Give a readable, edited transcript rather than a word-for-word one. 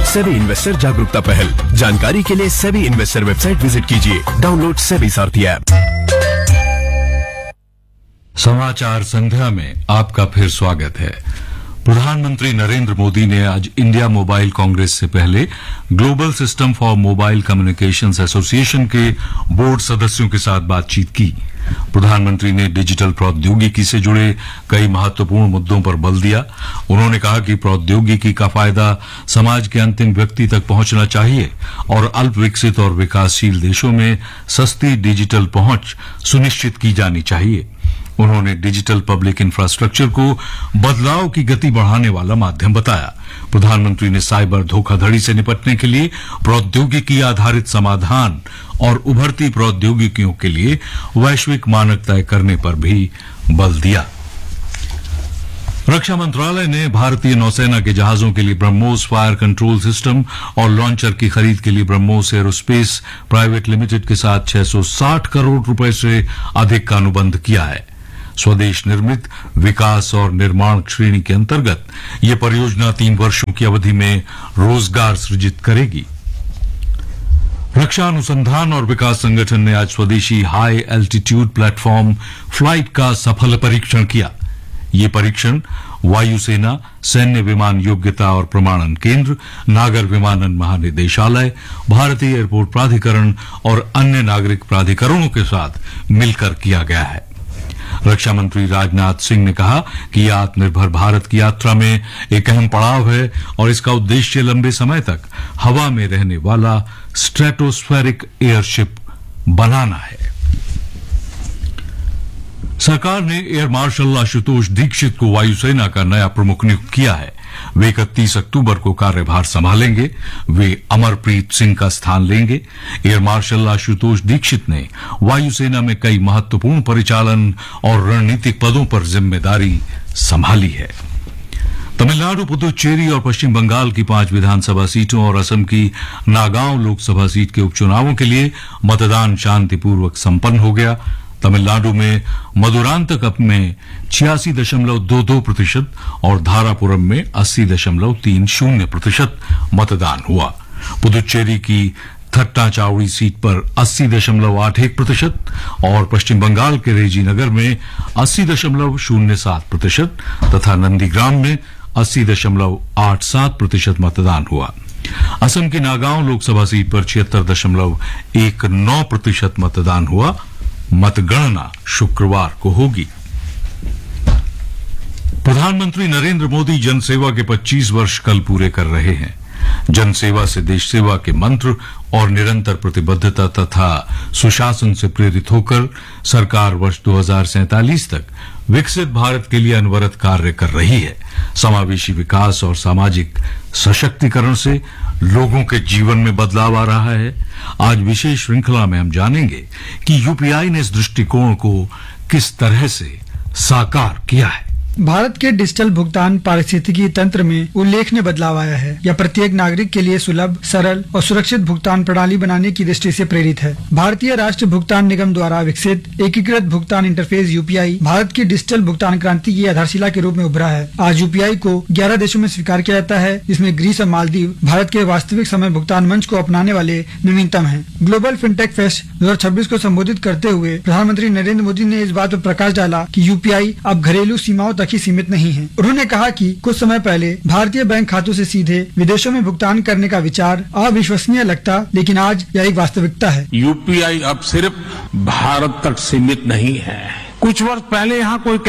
SEBI investor जागरूकता पहल। जानकारी के लिए सेबी इन्वेस्टर वेबसाइट विजिट कीजिए। डाउनलोड सेबी सारथी ऐप। समाचार संध्या में आपका फिर स्वागत है। प्रधानमंत्री नरेंद्र मोदी ने आज इंडिया मोबाइल कांग्रेस से पहले global system for mobile communications association के बोर्ड सदस्यों के साथ बातचीत की। प्रधानमंत्री ने डिजिटल प्रौद्योगिकी से जुड़े कई महत्वपूर्ण मुद्दों पर बल दिया। उन्होंने कहा कि प्रौद्योगिकी का फायदा समाज के अंतिम व्यक्ति तक पहुंचना चाहिए और अल्प विकसित और विकासशील देशों में सस्ती डिजिटल पहुंच सुनिश्चित की जानी चाहिए। उन्होंने डिजिटल पब्लिक इंफ्रास्ट्रक्चर को बदलाव की गति बढ़ाने वाला माध्यम बताया। प्रधानमंत्री ने साइबर धोखाधड़ी से निपटने के लिए प्रौद्योगिकी आधारित समाधान और उभरती प्रौद्योगिकियों के लिए वैश्विक मानक तय करने पर भी बल दिया। रक्षा मंत्रालय ने भारतीय नौसेना के जहाजों के लिए ब्रह्मोस फायर कंट्रोल सिस्टम और लॉन्चर की खरीद के लिए ब्रह्मोस एरोस्पेस प्राइवेट लिमिटेड के साथ 660 करोड़ रुपए से अधिक का अनुबंध किया है। स्वदेश निर्मित विकास और निर्माण श्रेणी के अंतर्गत ये परियोजना 3 वर्षों की अवधि में रोजगार सृजित करेगी। रक्षा अनुसंधान और विकास संगठन ने आज स्वदेशी हाई एल्टीट्यूड प्लेटफॉर्म फ्लाइट का सफल परीक्षण किया। ये परीक्षण वायुसेना, सैन्य विमान योग्यता और प्रमाणन केंद्र, नागर विमानन महानिदेशालय, भारतीय एयरपोर्ट प्राधिकरण और अन्य नागरिक प्राधिकरणों के साथ मिलकर किया गया है। रक्षा मंत्री राजनाथ सिंह ने कहा कि यह आत्मनिर्भर भारत की यात्रा में एक अहम पड़ाव है और इसका उद्देश्य लंबे समय तक हवा में रहने वाला स्ट्रेटोस्फेरिक एयरशिप बनाना है। सरकार ने एयर मार्शल आशुतोष दीक्षित को वायुसेना का नया प्रमुख नियुक्त किया है। वे 31 अक्टूबर को कार्यभार संभालेंगे। वे अमरप्रीत सिंह का स्थान लेंगे। एयर मार्शल आशुतोष दीक्षित ने वायुसेना में कई महत्वपूर्ण परिचालन और रणनीतिक पदों पर जिम्मेदारी संभाली है। तमिलनाडु, पुदुचेरी और पश्चिम बंगाल की 5 विधानसभा सीटों और असम की नागांव लोकसभा सीट के उपचुनावों के लिए मतदान शांतिपूर्वक संपन्न हो गया। तमिलनाडु में मदुरांतक में 86.22% और धारापुरम में 80.30% मतदान हुआ। पुदुचेरी की थट्टाचाउड़ी सीट पर 80.81% और पश्चिम बंगाल के रेजीनगर में 80.07% तथा नंदीग्राम में 80.87% मतदान हुआ। असम की नागांव लोकसभा सीट पर 76.19% मतदान हुआ। मतगणना शुक्रवार को होगी। प्रधानमंत्री नरेंद्र मोदी जनसेवा के 25 वर्ष कल पूरे कर रहे हैं। जनसेवा से देश सेवा के मंत्र और निरंतर प्रतिबद्धता तथा सुशासन से प्रेरित होकर सरकार वर्ष 2047 तक विकसित भारत के लिए अनवरत कार्य कर रही है। समावेशी विकास और सामाजिक सशक्तिकरण से लोगों के जीवन में बदलाव आ रहा है। आज विशेष श्रृंखला में हम जानेंगे कि यूपीआई ने इस दृष्टिकोण को किस तरह से साकार किया है। भारत के डिजिटल भुगतान पारिस्थितिकी तंत्र में उल्लेखनीय बदलाव आया है। यह प्रत्येक नागरिक के लिए सुलभ, सरल और सुरक्षित भुगतान प्रणाली बनाने की दृष्टि से प्रेरित है। भारतीय राष्ट्रीय भुगतान निगम द्वारा विकसित एकीकृत भुगतान इंटरफेस यूपीआई भारत की डिजिटल भुगतान क्रांति की आधारशिला के रूप में उभरा है। आज यूपीआई को 11 देशों में स्वीकार किया जाता है, जिसमें ग्रीस और मालदीव भारत के वास्तविक समय भुगतान मंच को अपनाने वाले नवीनतम हैं। ग्लोबल फिनटेक फेस्ट 2026 को संबोधित करते हुए प्रधानमंत्री नरेंद्र मोदी ने इस बात पर प्रकाश डाला कि यूपीआई अब घरेलू सीमाओं तक ही सीमित नहीं है। उन्होंने कहा कि कुछ समय पहले भारतीय बैंक खातों से सीधे विदेशों में भुगतान करने का विचार अविश्वसनीय लगता, लेकिन आज यह एक वास्तविकता है। यूपीआई अब सिर्फ भारत तक सीमित नहीं है। कुछ वर्ष पहले यहाँ कोई